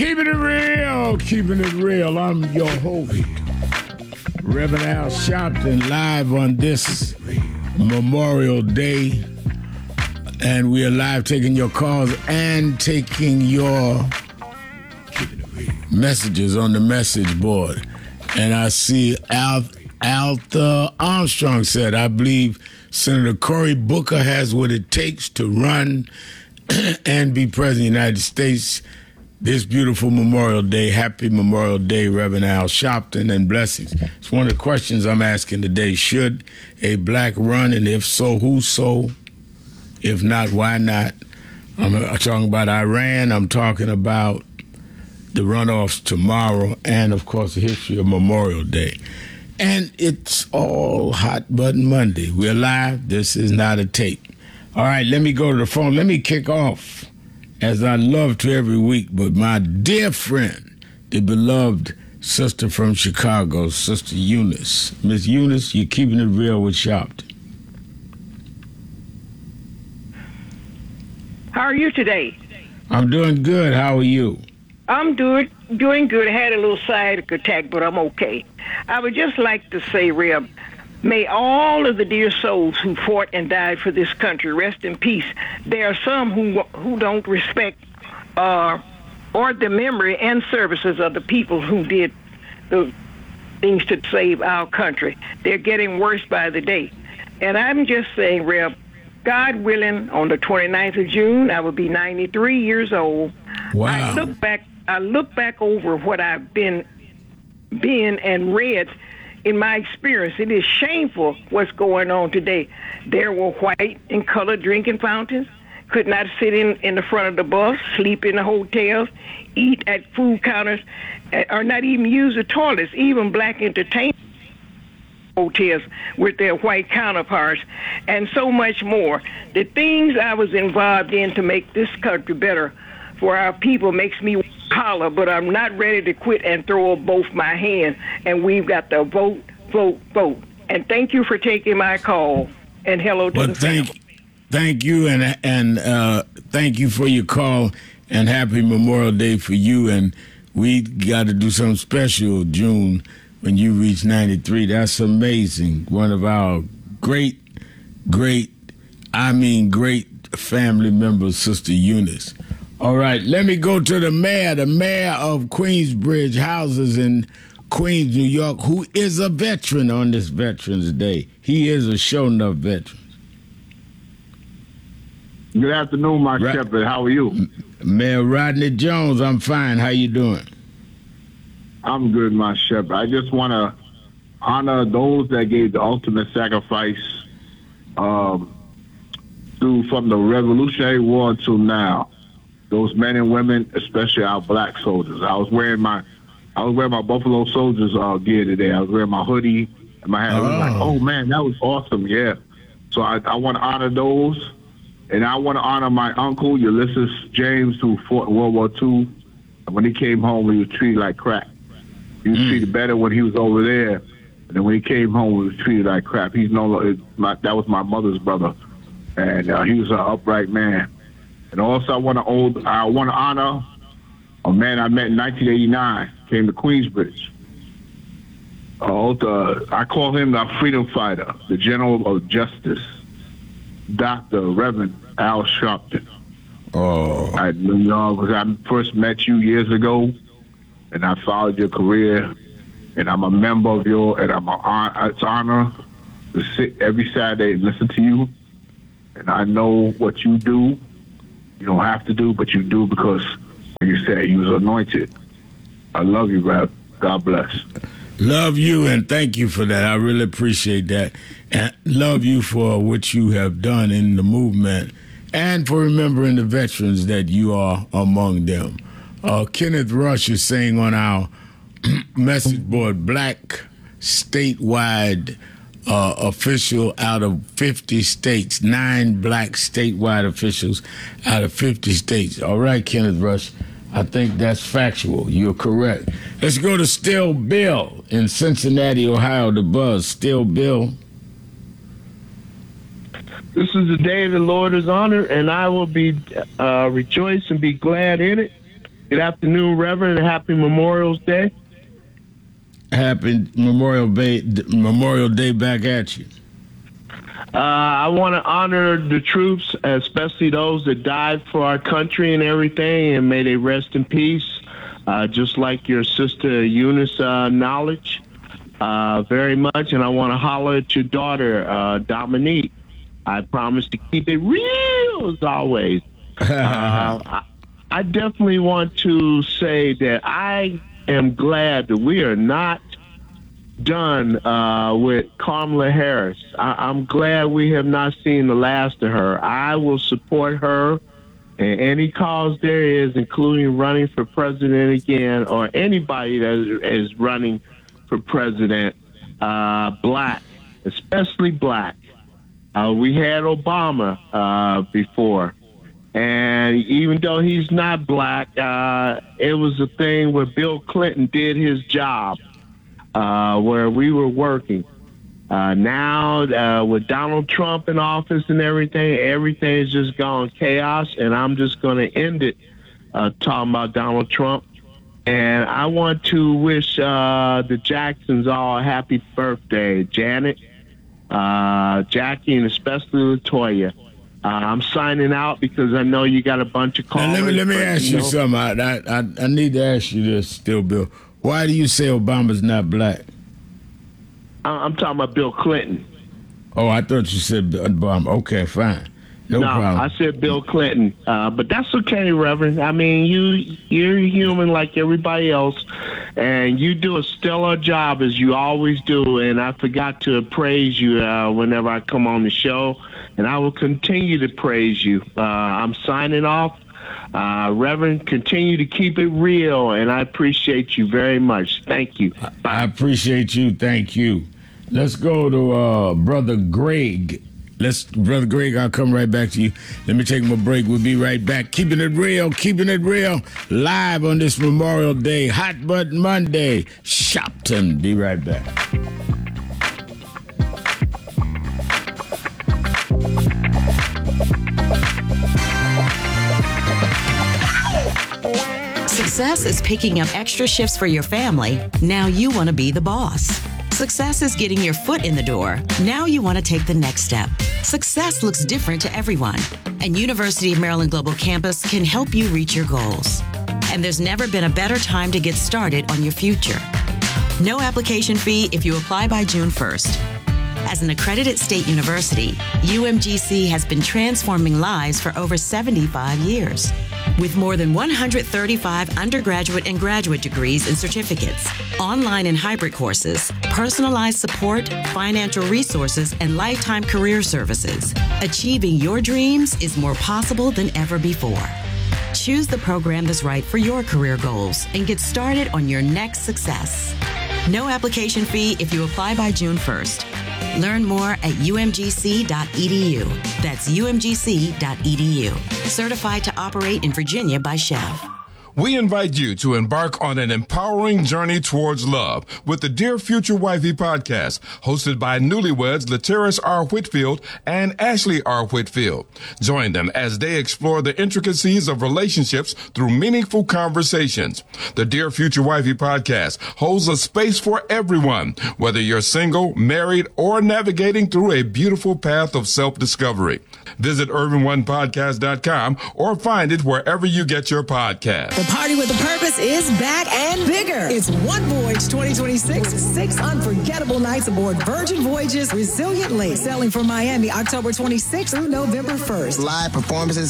Keeping it real, keeping it real. I'm your host, Reverend Al Sharpton, live on this Memorial Day. And we are live taking your calls and taking your messages on the message board. And I see Alta Armstrong said, I believe Senator Cory Booker has what it takes to run and be president of the United States this beautiful Memorial Day. Happy Memorial Day, Reverend Al Sharpton, and blessings. It's one of the questions I'm asking today. Should a black run, and if so, who so? If not, why not? I'm talking about Iran. I'm talking about the runoffs tomorrow and, of course, the history of Memorial Day. And it's all Hot Button Monday. We're live. This is not a tape. All right, let me go to the phone. Let me kick off, as I love to every week, but my dear friend, the beloved sister from Chicago, Sister Eunice. Miss Eunice, you're keeping it real with Sharpton. How are you today? I'm doing good. How are you? I'm doing good. I had a little sciatic attack, but I'm okay. I would just like to say, Reb, may all of the dear souls who fought and died for this country rest in peace. There are some who don't respect or the memory and services of the people who did the things to save our country. They're getting worse by the day. And I'm just saying, Reb, God willing, on the 29th of June, I will be 93 years old. Wow. I look back over what I've been and read in my experience. It is shameful what's going on today. There were white and colored drinking fountains, could not sit in the front of the bus, sleep in the hotels, eat at food counters, or not even use the toilets. Even black entertainment hotels with their white counterparts, and so much more. The things I was involved in to make this country better for our people makes me holler, but I'm not ready to quit and throw up both my hands. And we've got to vote, vote, vote. And thank you for taking my call. And hello to the family. Thank you, and thank you for your call, and happy Memorial Day for you. And we got to do something special, June, when you reach 93. That's amazing. One of our great family members, Sister Eunice. All right, let me go to the mayor of Queensbridge Houses in Queens, New York, who is a veteran on this Veterans Day. He is a show-enough veteran. Good afternoon, my shepherd. How are you? Mayor Rodney Jones, I'm fine. How you doing? I'm good, my shepherd. I just want to honor those that gave the ultimate sacrifice from the Revolutionary War until now. Those men and women, especially our black soldiers. I was wearing my Buffalo Soldiers gear today. I was wearing my hoodie and my hat. I was like, oh man, that was awesome. Yeah. So I want to honor those, and I want to honor my uncle Ulysses James, who fought in World War II. When he came home, he was treated like crap. He was treated better when he was over there, and then when he came home, he was treated like crap. That was my mother's brother, and he was an upright man. And also, I want to honor a man I met in 1989. Came to Queensbridge. I call him the freedom fighter, the General of Justice, Dr. Reverend Al Sharpton. I first met you years ago, and I followed your career, and I'm a member of it's an honor to sit every Saturday and listen to you. And I know what you do. You don't have to do, but you do because, like you said, you was anointed. I love you, Rev. God bless. Love you, and thank you for that. I really appreciate that. And love you for what you have done in the movement and for remembering the veterans that you are among them. Kenneth Rush is saying on our message board, black statewide official out of 50 states, 9 black statewide officials out of 50 states. All right, Kenneth Rush, I think that's factual. You're correct. Let's go to Still Bill in Cincinnati, Ohio, the Buzz. Still Bill. This is the day the Lord has honored, and I will be rejoice and be glad in it. Good afternoon, Reverend, and happy Memorial Day. Happy Memorial Day back at you. I want to honor the troops, especially those that died for our country and everything, and may they rest in peace, just like your sister Eunice Knowledge, very much. And I want to holler at your daughter, Dominique. I promise to keep it real as always. I definitely want to say that I am glad that we are not done with Kamala Harris. I'm glad we have not seen the last of her. I will support her in any cause there is, including running for president again, or anybody that is running for president, black, especially black. We had Obama before. And even though he's not black, it was a thing where Bill Clinton did his job, where we were working. Now, with Donald Trump in office and everything is just gone chaos, and I'm just going to end it talking about Donald Trump. And I want to wish the Jacksons all a happy birthday, Janet, Jackie, and especially LaToya. I'm signing out because I know you got a bunch of calls. Let me ask you something. I need to ask you this still, Bill. Why do you say Obama's not black? I'm talking about Bill Clinton. Oh, I thought you said Obama. Okay, fine. No problem. I said Bill Clinton. But that's okay, Reverend. I mean, you're human like everybody else, and you do a stellar job as you always do, and I forgot to praise you whenever I come on the show, and I will continue to praise you. I'm signing off. Reverend, continue to keep it real, and I appreciate you very much. Thank you. Bye. I appreciate you. Thank you. Let's go to Brother Greg. Brother Greg, I'll come right back to you. Let me take my break. We'll be right back. Keeping it real, live on this Memorial Day, Hot Button Monday, Shopton. Be right back. Success is picking up extra shifts for your family. Now you want to be the boss. Success is getting your foot in the door. Now you want to take the next step. Success looks different to everyone, and University of Maryland Global Campus can help you reach your goals. And there's never been a better time to get started on your future. No application fee if you apply by June 1st. As an accredited state university, UMGC has been transforming lives for over 75 years. With more than 135 undergraduate and graduate degrees and certificates, online and hybrid courses, personalized support, financial resources, and lifetime career services, achieving your dreams is more possible than ever before. Choose the program that's right for your career goals and get started on your next success. No application fee if you apply by June 1st. Learn more at umgc.edu. That's umgc.edu. Certified to operate in Virginia by Chev. We invite you to embark on an empowering journey towards love with the Dear Future Wifey podcast, hosted by newlyweds Lateris R. Whitfield and Ashley R. Whitfield. Join them as they explore the intricacies of relationships through meaningful conversations. The Dear Future Wifey podcast holds a space for everyone, whether you're single, married, or navigating through a beautiful path of self-discovery. Visit UrbanOnePodcast.com or find it wherever you get your podcast. The Party with a Purpose is back and bigger. It's One Voyage 2026. 6 unforgettable nights aboard Virgin Voyages Resilient Lake, sailing from Miami October 26th through November 1st. Live performances